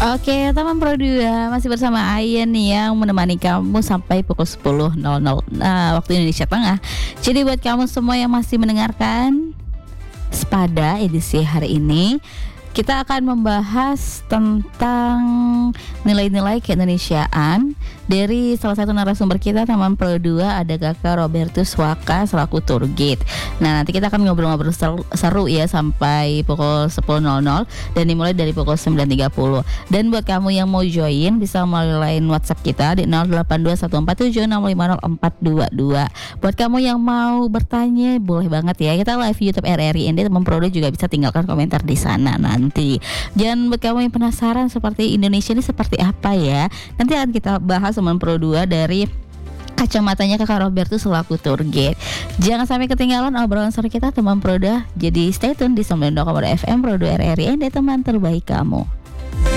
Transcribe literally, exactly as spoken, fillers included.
Oke, teman Pro dua masih bersama Ayen nih yang menemani kamu sampai pukul sepuluh nol nol nah, waktu Indonesia Tengah. Jadi buat kamu semua yang masih mendengarkan Sepada edisi hari ini, kita akan membahas tentang nilai-nilai keindonesiaan dari salah satu narasumber kita, teman Pro dua, ada Kakak Robertus Waka selaku tour guide. Nah, nanti kita akan ngobrol-ngobrol seru, seru ya sampai pukul sepuluh nol nol dan dimulai dari pukul sembilan tiga puluh. Dan buat kamu yang mau join bisa melalui line WhatsApp kita di nol delapan dua satu empat tujuh enam lima nol empat dua dua. Buat kamu yang mau bertanya boleh banget ya. Kita live YouTube R R I N D, teman Pro dua juga bisa tinggalkan komentar di sana nanti. Dan buat kamu yang penasaran seperti Indonesia ini seperti apa ya, nanti akan kita bahas teman Pro dua dari kacamatanya Kakak Robertus selaku tour guide. Jangan sampai ketinggalan obrolan seru kita, teman Pro dua. Jadi stay tune di sembilan puluh dua koma dua F M Pro dua R R I N D, teman terbaik kamu.